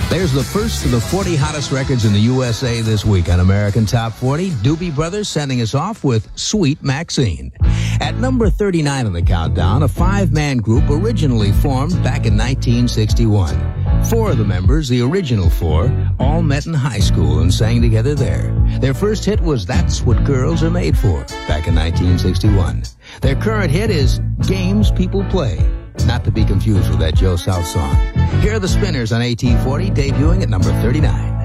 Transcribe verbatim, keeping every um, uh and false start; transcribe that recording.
There's the first of the forty hottest records in the U S A this week on American Top forty. Doobie Brothers sending us off with Sweet Maxine. At number thirty-nine on the countdown, a five-man group originally formed back in nineteen sixty-one. Four of the members, the original four, all met in high school and sang together there. Their first hit was That's What Girls Are Made For, back in nineteen sixty-one. Their current hit is Games People Play, not to be confused with that Joe South song. Here are the Spinners on A T forty, debuting at number thirty-nine.